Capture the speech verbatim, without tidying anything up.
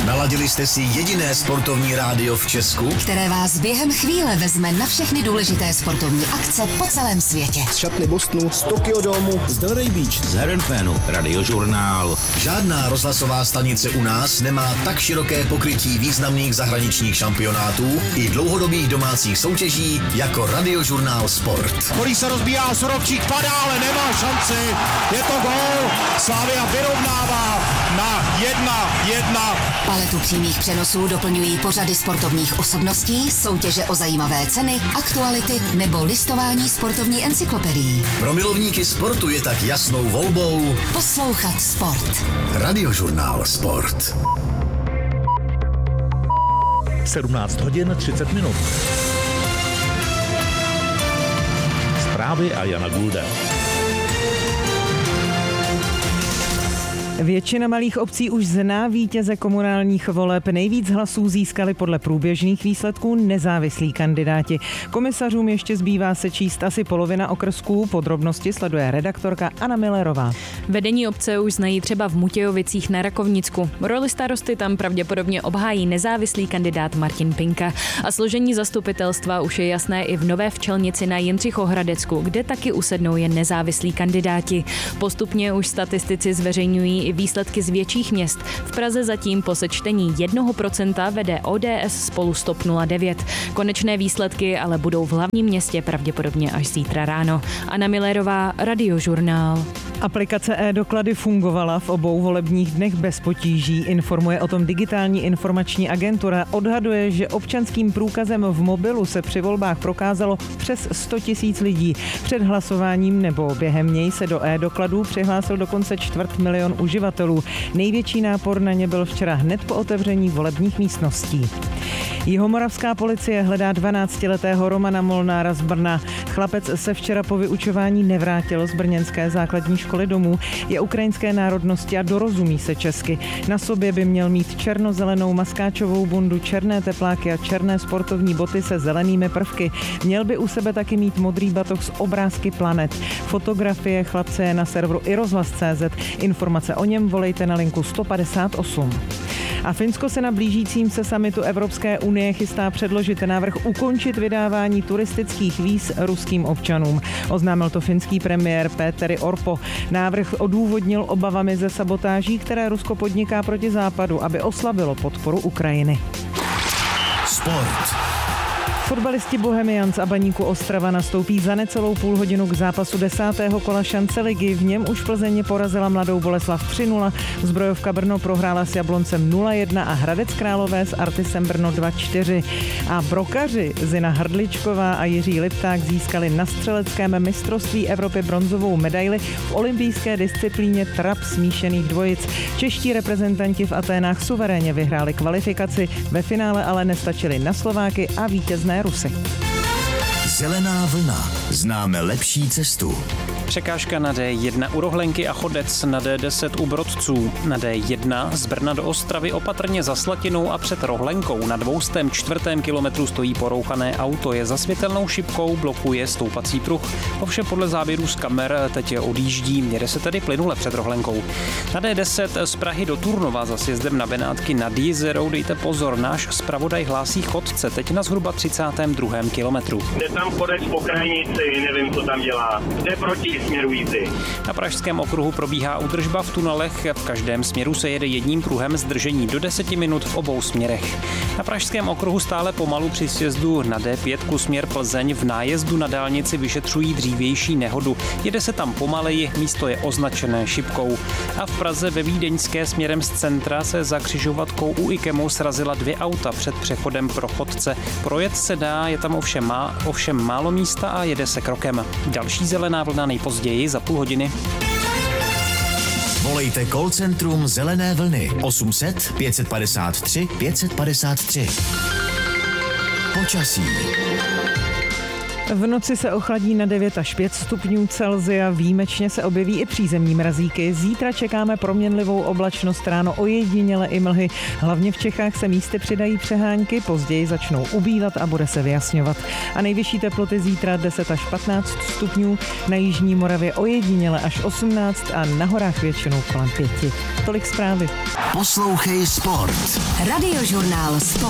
Naladili jste si jediné sportovní rádio v Česku, které vás během chvíle vezme na všechny důležité sportovní akce po celém světě. Z šatny Bostonu, z Tokyo Domu, z Delray Beach, z Herrenfénu, Radiožurnál. Žádná rozhlasová stanice u nás nemá tak široké pokrytí významných zahraničních šampionátů i dlouhodobých domácích soutěží jako Radiožurnál Sport. Kolí se rozbíjá, Surovčík padá, ale nemá šanci. Je to gól. Slavia vyrovnává na jedna jedna. Paletu přímých přenosů doplňují pořady sportovních osobností, soutěže o zajímavé ceny, aktuality nebo listování sportovní encyklopedií. Pro milovníky sportu je tak jasnou volbou poslouchat sport. Radiožurnál Sport. sedmnáct hodin třicet minut. Zprávy a Jana Gulda. Většina malých obcí už zná vítěze komunálních voleb. Nejvíc hlasů získali podle průběžných výsledků nezávislí kandidáti. Komisařům ještě zbývá sečíst asi polovina okrsků. Podrobnosti sleduje redaktorka Anna Millerová. Vedení obce už znají třeba v Mutějovicích na Rakovnicku. Roli starosty tam pravděpodobně obhájí nezávislý kandidát Martin Pinka. A složení zastupitelstva už je jasné i v Nové Včelnici na Jindřichohradecku, kde taky usednou jen nezávislí kandidáti. Postupně už statistici zveřejňují i výsledky z větších měst. V Praze zatím po sečtení jednoho procenta vede O D S spolu s TOP nula devět. Konečné výsledky ale budou v hlavním městě pravděpodobně až zítra ráno. Anna Millerová, Radiožurnál. Aplikace e-doklady fungovala v obou volebních dnech bez potíží, informuje o tom digitální informační agentura. Odhaduje, že občanským průkazem v mobilu se při volbách prokázalo přes sto tisíc lidí. Před hlasováním nebo během něj se do e-dokladů přihlásil dokonce čtvrt milion uživatelů. Největší nápor na ně byl včera hned po otevření volebních místností. Jihomoravská policie hledá dvanáctiletého Romana Molnára z Brna. Chlapec se včera po vyučování nevrátil z brněnské základní školy domů. Je ukrajinské národnosti a dorozumí se česky. Na sobě by měl mít černozelenou maskáčovou bundu, černé tepláky a černé sportovní boty se zelenými prvky. Měl by u sebe taky mít modrý batoh s obrázky planet. Fotografie chlapce je na serveru i rozhlas tečka cé zet. Informace o něm volejte na linku sto padesát osm. A Finsko se na blížícím se summitu Evropské unie chystá předložit návrh ukončit vydávání turistických víz ruským občanům. Oznámil to finský premiér Petteri Orpo. Návrh odůvodnil obavami ze sabotáží, které Rusko podniká proti západu, aby oslabilo podporu Ukrajiny. Sport. Fotbalisti Bohemians a Baníku Ostrava nastoupí za necelou půl hodinu k zápasu desátého kola šance ligy. V něm už Plzeň porazila Mladou Boleslav tři nula, Zbrojovka Brno prohrála s Jabloncem nula jedna a Hradec Králové s Artisem Brno dva čtyři. A brokaři Zina Hrdličková a Jiří Lipták získali na střeleckém mistrovství Evropy bronzovou medaili v olympijské disciplíně trap smíšených dvojic. Čeští reprezentanti v Aténách suverénně vyhráli kvalifikaci, ve finále ale nestačili na Slováky a vítězné Rusy. Zelená vlna. Známe lepší cestu. Překážka na D jedna u Rohlenky a Chodec, na D deset u Brodců, na D jedna z Brna do Ostravy opatrně za Slatinou a před Rohlenkou. Na dvoustém čtvrtém kilometru stojí porouchané auto, je za světelnou šipkou, blokuje stoupací pruh. Ovšem podle záběrů z kamer teď odjíždí, jede se tedy plynule před Rohlenkou. Na D deset z Prahy do Turnova za sjezdem na Benátky nad Jizerou dejte pozor, náš zpravodaj hlásí Chodce, teď na zhruba třicátém druhém kilometru. Jde tam Chodec po krajnici, nevím, co tam dělá. Jde proti směru jízdy. Na pražském okruhu probíhá údržba v tunelech. V každém směru se jede jedním pruhem, zdržení do deseti minut v obou směrech. Na pražském okruhu stále pomalu při sjezdu na D pět směr Plzeň v nájezdu na dálnici vyšetřují dřívější nehodu. Jede se tam pomaleji, místo je označené šipkou. A v Praze ve Vídeňské směrem z centra se za křižovatkou u Ikemu srazila dvě auta před přechodem pro chodce. Projet se dá, je tam ovšem, má, ovšem málo místa a jede se krokem. Další zelená vlna nejpozději za půl hodiny. Volejte call centrum Zelené vlny osm set pět padesát tři pět padesát tři. Počasí. V noci se ochladí na devět až pět stupňů Celsia, výjimečně se objeví i přízemní mrazíky. Zítra čekáme proměnlivou oblačnost, ráno ojediněle i mlhy. Hlavně v Čechách se místy přidají přehánky, později začnou ubývat a bude se vyjasňovat. A nejvyšší teploty zítra deset až patnáct stupňů, na jižní Moravě ojediněle až osmnáct a na horách většinou kolem pěti. Tolik zprávy. Poslouchej Sport. Radiožurnál Sport.